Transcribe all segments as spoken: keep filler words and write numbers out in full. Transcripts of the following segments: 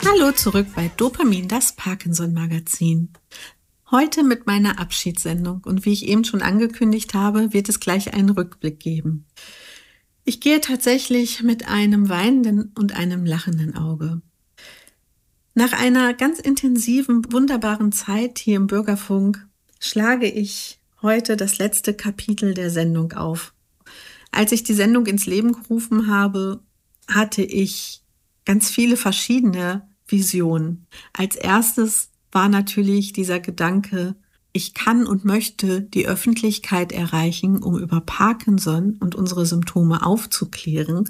Hallo zurück bei Dopamin, das Parkinson-Magazin. Heute mit meiner Abschiedssendung und wie ich eben schon angekündigt habe, wird es gleich einen Rückblick geben. Ich gehe tatsächlich mit einem weinenden und einem lachenden Auge. Nach einer ganz intensiven, wunderbaren Zeit hier im Bürgerfunk schlage ich heute das letzte Kapitel der Sendung auf. Als ich die Sendung ins Leben gerufen habe, hatte ich ganz viele verschiedene Visionen. Als erstes war natürlich dieser Gedanke, ich kann und möchte die Öffentlichkeit erreichen, um über Parkinson und unsere Symptome aufzuklären,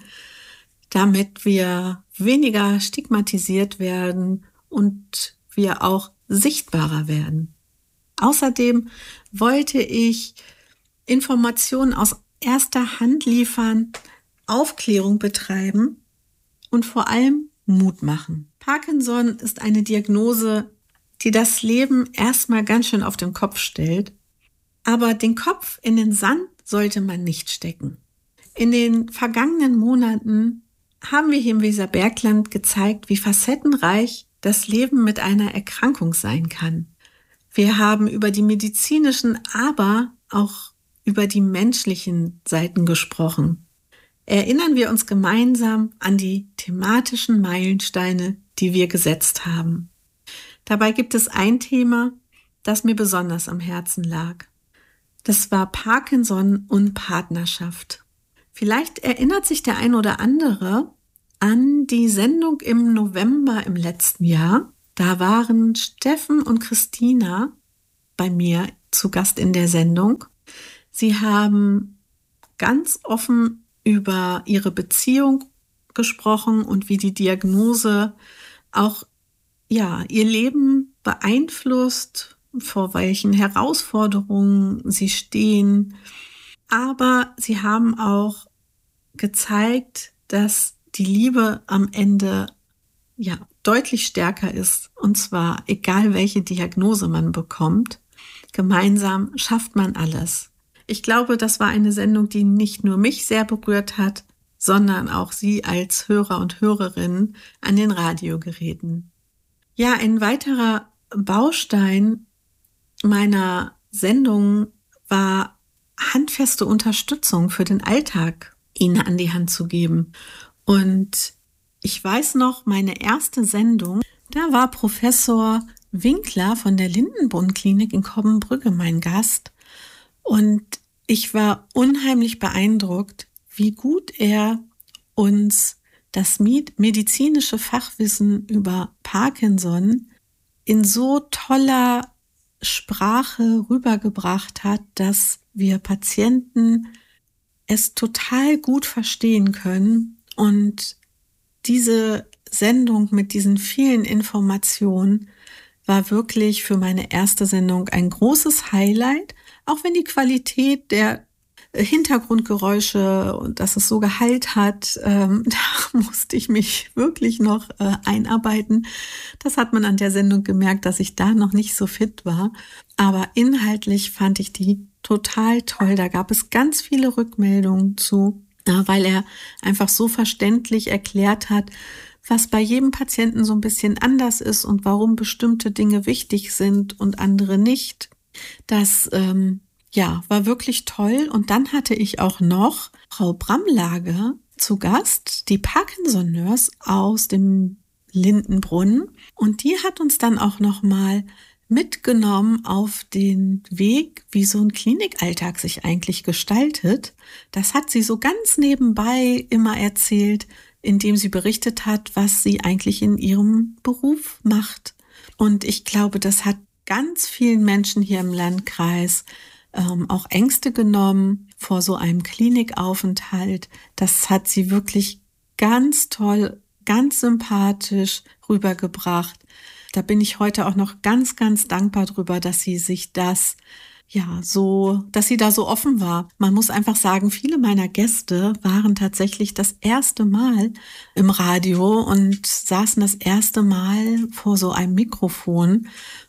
damit wir weniger stigmatisiert werden und wir auch sichtbarer werden. Außerdem wollte ich Informationen aus erster Hand liefern, Aufklärung betreiben und vor allem Mut machen. Parkinson ist eine Diagnose, die das Leben erstmal ganz schön auf den Kopf stellt. Aber den Kopf in den Sand sollte man nicht stecken. In den vergangenen Monaten haben wir hier im Weserbergland gezeigt, wie facettenreich das Leben mit einer Erkrankung sein kann. Wir haben über die medizinischen, aber auch über die menschlichen Seiten gesprochen. Erinnern wir uns gemeinsam an die thematischen Meilensteine, die wir gesetzt haben. Dabei gibt es ein Thema, das mir besonders am Herzen lag. Das war Parkinson und Partnerschaft. Vielleicht erinnert sich der ein oder andere an die Sendung im November im letzten Jahr. Da waren Steffen und Christina bei mir zu Gast in der Sendung. Sie haben ganz offen über ihre Beziehung gesprochen und wie die Diagnose auch ja, ihr Leben beeinflusst, vor welchen Herausforderungen sie stehen. Aber sie haben auch gezeigt, dass die Liebe am Ende ja, deutlich stärker ist. Und zwar egal, welche Diagnose man bekommt. Gemeinsam schafft man alles. Ich glaube, das war eine Sendung, die nicht nur mich sehr berührt hat, sondern auch Sie als Hörer und Hörerinnen an den Radiogeräten. Ja, ein weiterer Baustein meiner Sendung war handfeste Unterstützung für den Alltag Ihnen an die Hand zu geben. Und ich weiß noch, meine erste Sendung, da war Professor Winkler von der Lindenbrunn-Klinik in Cobbenbrügge mein Gast. Und ich war unheimlich beeindruckt, wie gut er uns das medizinische Fachwissen über Parkinson in so toller Sprache rübergebracht hat, dass wir Patienten es total gut verstehen können. Und diese Sendung mit diesen vielen Informationen war wirklich für meine erste Sendung ein großes Highlight. Auch wenn die Qualität der Hintergrundgeräusche und dass es so Gehalt hat, ähm, da musste ich mich wirklich noch äh, einarbeiten. Das hat man an der Sendung gemerkt, dass ich da noch nicht so fit war. Aber inhaltlich fand ich die total toll. Da gab es ganz viele Rückmeldungen zu, ja, weil er einfach so verständlich erklärt hat, was bei jedem Patienten so ein bisschen anders ist und warum bestimmte Dinge wichtig sind und andere nicht. Das ähm, ja, war wirklich toll. Und dann hatte ich auch noch Frau Bramlager zu Gast, die Parkinson-Nurse aus dem Lindenbrunn. Und die hat uns dann auch noch mal mitgenommen auf den Weg, wie so ein Klinikalltag sich eigentlich gestaltet. Das hat sie so ganz nebenbei immer erzählt, indem sie berichtet hat, was sie eigentlich in ihrem Beruf macht. Und ich glaube, das hat ganz vielen Menschen hier im Landkreis ähm, auch Ängste genommen vor so einem Klinikaufenthalt. Das hat sie wirklich ganz toll, ganz sympathisch rübergebracht. Da bin ich heute auch noch ganz, ganz dankbar drüber, dass sie sich das, ja, so, dass sie da so offen war. Man muss einfach sagen, viele meiner Gäste waren tatsächlich das erste Mal im Radio und saßen das erste Mal vor so einem Mikrofon.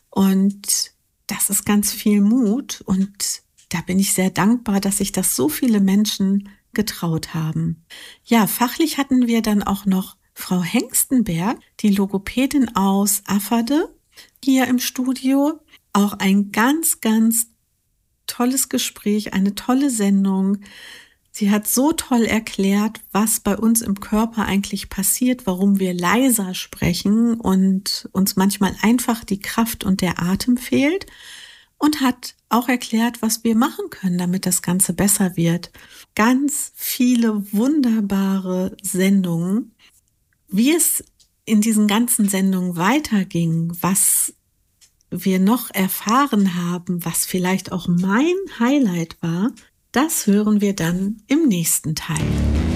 Und das ist ganz viel Mut. Und da bin ich sehr dankbar, dass sich das so viele Menschen getraut haben. Ja, fachlich hatten wir dann auch noch Frau Hengstenberg, die Logopädin aus Afferde, hier im Studio. Auch ein ganz, ganz tolles Gespräch, eine tolle Sendung. Sie hat so toll erklärt, was bei uns im Körper eigentlich passiert, warum wir leiser sprechen und uns manchmal einfach die Kraft und der Atem fehlt, und hat auch erklärt, was wir machen können, damit das Ganze besser wird. Ganz viele wunderbare Sendungen. Wie es in diesen ganzen Sendungen weiterging, was wir noch erfahren haben, was vielleicht auch mein Highlight war, das hören wir dann im nächsten Teil.